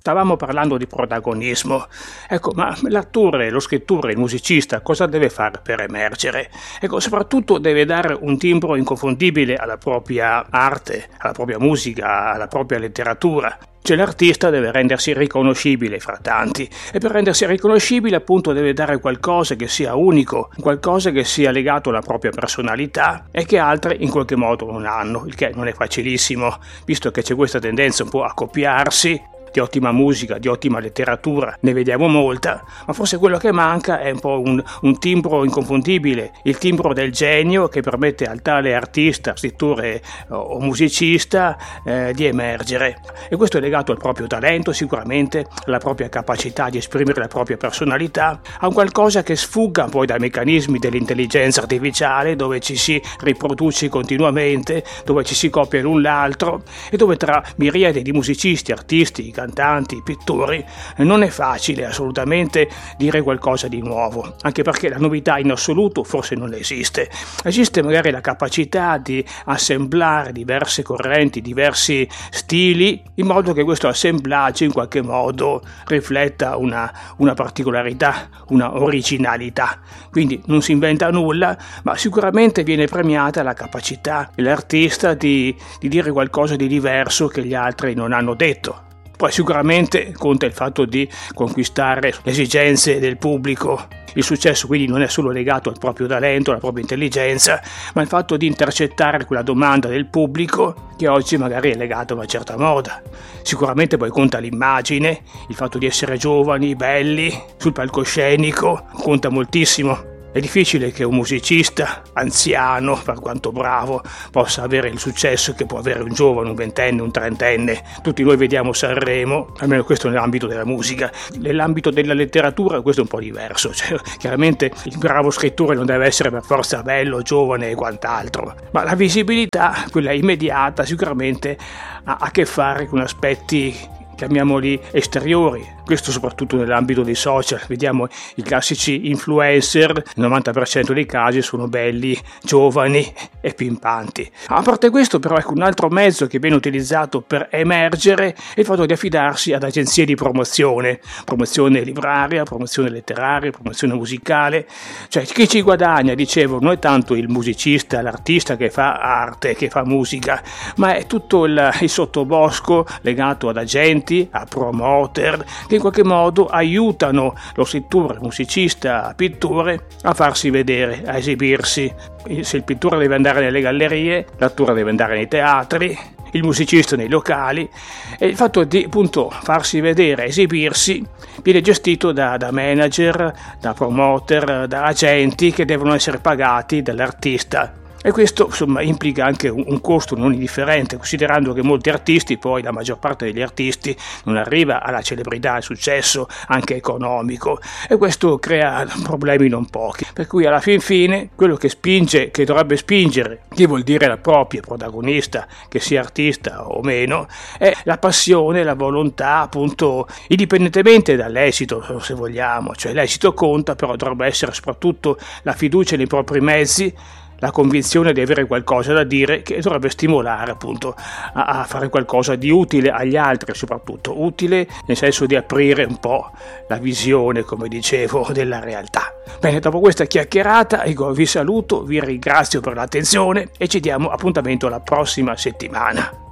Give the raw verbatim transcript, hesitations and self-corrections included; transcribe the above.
Stavamo parlando di protagonismo. Ecco, ma l'attore, lo scrittore, il musicista cosa deve fare per emergere? Ecco, soprattutto deve dare un timbro inconfondibile alla propria arte, alla propria musica, alla propria letteratura. Cioè l'artista deve rendersi riconoscibile fra tanti e per rendersi riconoscibile appunto deve dare qualcosa che sia unico, qualcosa che sia legato alla propria personalità e che altri in qualche modo non hanno, il che non è facilissimo, visto che c'è questa tendenza un po' a copiarsi. Di ottima musica, di ottima letteratura, ne vediamo molta, ma forse quello che manca è un po' un, un timbro inconfondibile, il timbro del genio che permette al tale artista, scrittore o musicista eh, di emergere. E questo è legato al proprio talento, sicuramente, alla propria capacità di esprimere la propria personalità, a un qualcosa che sfugga poi dai meccanismi dell'intelligenza artificiale, dove ci si riproduce continuamente, dove ci si copia l'un l'altro e dove tra miriadi di musicisti, artisti, cantanti, pittori, non è facile assolutamente dire qualcosa di nuovo, anche perché la novità in assoluto forse non esiste. Esiste magari la capacità di assemblare diverse correnti, diversi stili, in modo che questo assemblaggio in qualche modo rifletta una, una particolarità, una originalità. Quindi non si inventa nulla, ma sicuramente viene premiata la capacità dell'artista di, di dire qualcosa di diverso che gli altri non hanno detto. Poi sicuramente conta il fatto di conquistare le esigenze del pubblico. Il successo quindi non è solo legato al proprio talento, alla propria intelligenza, ma il fatto di intercettare quella domanda del pubblico che oggi magari è legata a una certa moda. Sicuramente poi conta l'immagine, il fatto di essere giovani, belli, sul palcoscenico, conta moltissimo. È difficile che un musicista anziano, per quanto bravo, possa avere il successo che può avere un giovane, un ventenne, un trentenne. Tutti noi vediamo Sanremo, almeno questo nell'ambito della musica. Nell'ambito della letteratura questo è un po' diverso. Cioè, chiaramente il bravo scrittore non deve essere per forza bello, giovane e quant'altro. Ma la visibilità, quella immediata, sicuramente ha a che fare con aspetti, chiamiamoli esteriori, questo soprattutto nell'ambito dei social. Vediamo i classici influencer, il novanta per cento dei casi sono belli, giovani e pimpanti. A parte questo però ecco un altro mezzo che viene utilizzato per emergere è il fatto di affidarsi ad agenzie di promozione, promozione libraria, promozione letteraria, promozione musicale, cioè chi ci guadagna, dicevo, non è tanto il musicista, l'artista che fa arte, che fa musica, ma è tutto il, il sottobosco legato ad agenti, a promoter che in qualche modo aiutano lo scrittore, musicista, pittore a farsi vedere, a esibirsi. Se il pittore deve andare nelle gallerie, l'attore deve andare nei teatri, il musicista nei locali, e il fatto di appunto farsi vedere, esibirsi, viene gestito da, da manager, da promoter, da agenti che devono essere pagati dall'artista. E questo insomma implica anche un, un costo non indifferente, considerando che molti artisti, poi la maggior parte degli artisti, non arriva alla celebrità, al successo anche economico, e questo crea problemi non pochi. Per cui alla fin fine quello che spinge, che dovrebbe spingere, che vuol dire la propria protagonista, che sia artista o meno, è la passione, la volontà, appunto, indipendentemente dall'esito, se vogliamo, cioè l'esito conta, però dovrebbe essere soprattutto la fiducia nei propri mezzi, la convinzione di avere qualcosa da dire che dovrebbe stimolare appunto a, a fare qualcosa di utile agli altri, soprattutto utile nel senso di aprire un po' la visione, come dicevo, della realtà. Bene, dopo questa chiacchierata io vi saluto, vi ringrazio per l'attenzione e ci diamo appuntamento la prossima settimana.